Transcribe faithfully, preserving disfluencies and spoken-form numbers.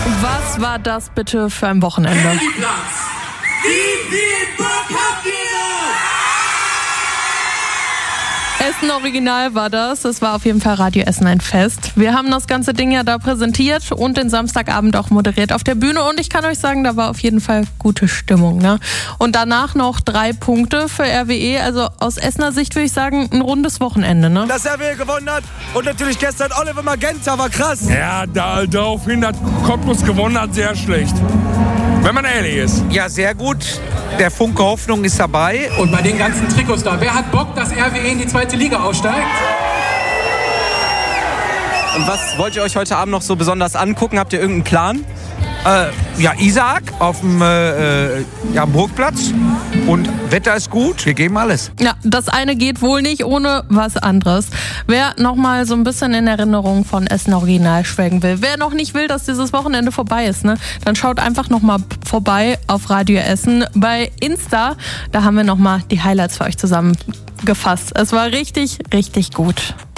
Was war das bitte für ein Wochenende? Handyplatz. Wie viel Bock habt ihr noch? Essen Original war das. Das war auf jeden Fall Radio Essen ein Fest. Wir haben das ganze Ding ja da präsentiert und den Samstagabend auch moderiert auf der Bühne. Und ich kann euch sagen, da war auf jeden Fall gute Stimmung. Ne? Und danach noch drei Punkte für R W E. Also aus Essener Sicht würde ich sagen, ein rundes Wochenende. Ne? Dass R W E gewonnen hat und natürlich gestern Oliver Magenta war krass. Ja, da, daraufhin hat Cottbus gewonnen hat, sehr schlecht. Wenn man ehrlich ist. Ja, sehr gut. Der Funke Hoffnung ist dabei. Und bei den ganzen Trikots da, wer hat Bock, dass R W E in die zweite Liga aufsteigt? Und was wollt ihr euch heute Abend noch so besonders angucken? Habt ihr irgendeinen Plan? Äh, ja, Isaac auf dem äh, ja, Burgplatz. Und Wetter ist gut. Wir geben alles. Ja, das eine geht wohl nicht ohne was anderes. Wer nochmal so ein bisschen in Erinnerung von Essen Original schwelgen will, wer noch nicht will, dass dieses Wochenende vorbei ist, ne, dann schaut einfach nochmal vorbei auf Radio Essen bei Insta. Da haben wir nochmal die Highlights für euch zusammengefasst. Es war richtig, richtig gut.